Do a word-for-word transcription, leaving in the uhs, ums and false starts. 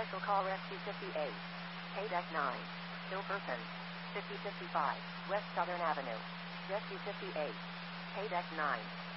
Special call Rescue fifty-eight. K-Deck nine. Still person. fifty fifty-five. West Southern Avenue. Rescue fifty-eight. K-Deck nine.